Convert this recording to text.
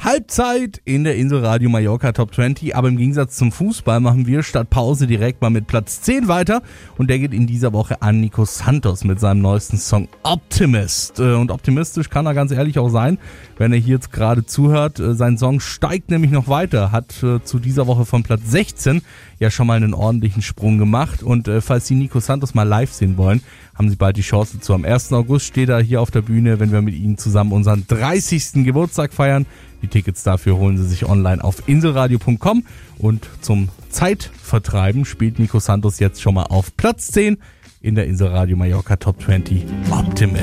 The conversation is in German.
Halbzeit in der Inselradio Mallorca Top 20, aber im Gegensatz zum Fußball machen wir statt Pause direkt mal mit Platz 10 weiter und der geht in dieser Woche an Nico Santos mit seinem neuesten Song Optimist. Und optimistisch kann er ganz ehrlich auch sein, wenn er hier jetzt gerade zuhört. Sein Song steigt nämlich noch weiter, hat zu dieser Woche von Platz 16 ja schon mal einen ordentlichen Sprung gemacht und falls Sie Nico Santos mal live sehen wollen, haben Sie bald die Chance dazu. Am 1. August steht er hier auf der Bühne, wenn wir mit Ihnen zusammen unseren 30. Geburtstag feiern. Die Tickets dafür holen Sie sich online auf inselradio.com und zum Zeitvertreiben spielt Nico Santos jetzt schon mal auf Platz 10 in der Inselradio Mallorca Top 20 Optimist.